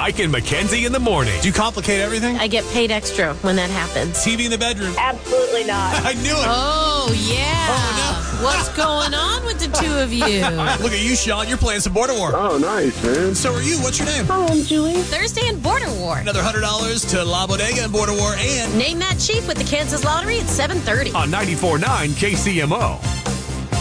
Mike and Mackenzie in the morning. Do you complicate everything? I get paid extra when that happens. TV in the bedroom. Absolutely not. I knew it. Oh, yeah. Oh, What's going on with the two of you? Look at you, Sean. You're playing some Border War. Oh, nice, man. So are you. What's your name? Hi, I'm Julie. Thursday in Border War. Another $100 to La Bodega and Border War and Name that chief with the Kansas Lottery at 7:30. On 94.9 KCMO.